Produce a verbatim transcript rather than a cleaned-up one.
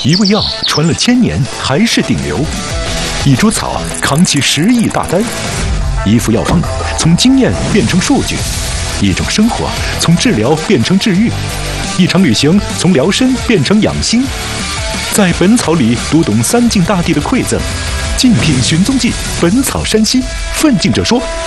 一味药传了千年还是顶流，一株草扛起十亿大单，一副药方从经验变成数据，一种生活从治疗变成治愈，一场旅行从疗身变成养心。在本草里读懂三晋大地的馈赠，竞品寻踪记，本草山西，奋进者说。